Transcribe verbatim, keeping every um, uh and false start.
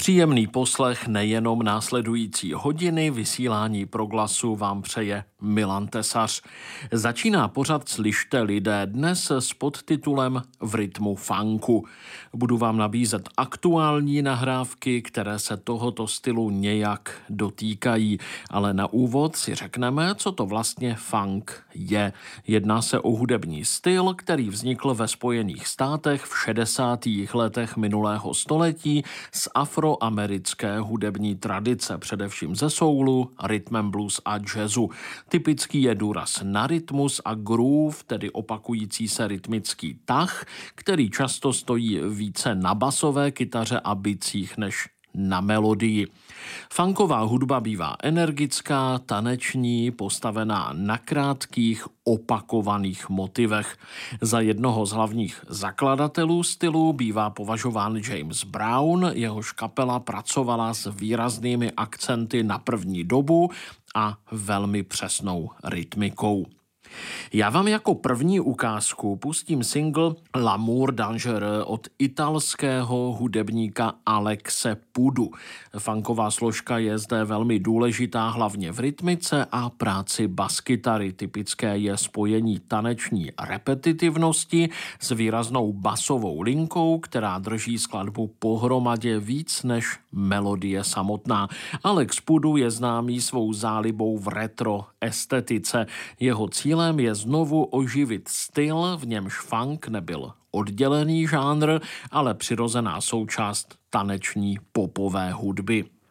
Příjemný poslech nejenom následující hodiny vysílání Proglasu vám přeje Milan Tesař. Začíná pořad Slyšte lidé dnes s podtitulem V rytmu funku. Budu vám nabízet aktuální nahrávky, které se tohoto stylu nějak dotýkají, ale na úvod si řekneme, co to vlastně funk je. Jedná se o hudební styl, který vznikl ve Spojených státech v šedesátých letech minulého století z afroamerické hudební tradice, především ze soulu, rhythm and blues a jazzu. Typický je důraz na rytmus a groove, tedy opakující se rytmický tah, který často stojí více na basové kytaře a bicích než na melodii. Funková hudba bývá energická, taneční, postavená na krátkých, opakovaných motivech. Za jednoho z hlavních zakladatelů stylu bývá považován James Brown, jehož kapela pracovala s výraznými akcenty na první dobu a velmi přesnou rytmikou. Já vám jako první ukázku pustím single L'amour dangereux od italského hudebníka Alexe Pudu. Funková složka je zde velmi důležitá hlavně v rytmice a práci baskytary. Typické je spojení taneční repetitivnosti s výraznou basovou linkou, která drží skladbu pohromadě víc než melodie samotná. Alex Pudu je známý svou zálibou v retro estetice. Jeho cílem je znovu oživit styl, v němž funk nebyl oddělený žánr, ale přirozená součást taneční popové hudby.